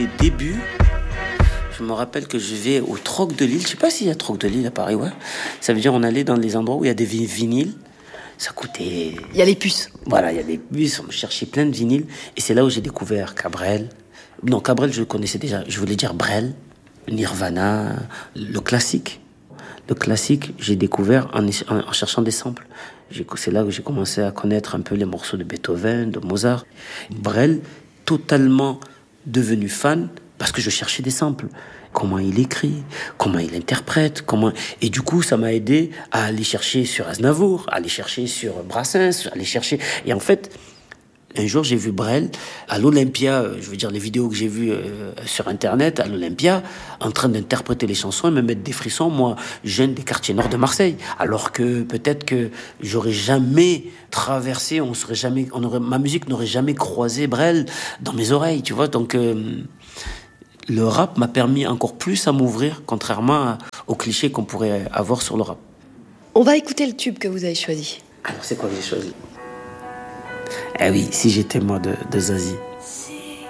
Au début, je me rappelle que je vais au Troc de Lille. Je sais pas s'il y a Troc de Lille à Paris, ouais. Ça veut dire on allait dans les endroits où il y a des vinyles. Ça coûtait... Il y a les puces. Voilà, il y a des puces. On me cherchait plein de vinyles. Et c'est là où j'ai découvert Cabrel. Non, Cabrel, je le connaissais déjà. Je voulais dire Brel, Nirvana, le classique. Le classique, j'ai découvert en cherchant des samples. C'est là que j'ai commencé à connaître un peu les morceaux de Beethoven, de Mozart. Brel, totalement devenu fan parce que je cherchais des samples. Comment il écrit, comment il interprète, Et du coup, ça m'a aidé à aller chercher sur Aznavour, à aller chercher sur Brassens, à aller chercher... Et en fait, un jour, j'ai vu Brel à l'Olympia, je veux dire les vidéos que j'ai vues sur Internet, à l'Olympia, en train d'interpréter les chansons et me mettre des frissons, moi, jeune des quartiers nord de Marseille. Alors que peut-être que j'aurais jamais traversé, ma musique n'aurait jamais croisé Brel dans mes oreilles, tu vois. Donc, le rap m'a permis encore plus à m'ouvrir, contrairement aux clichés qu'on pourrait avoir sur le rap. On va écouter le tube que vous avez choisi. Alors, c'est quoi que j'ai choisi ? Eh oui, si j'étais moi de Zazie.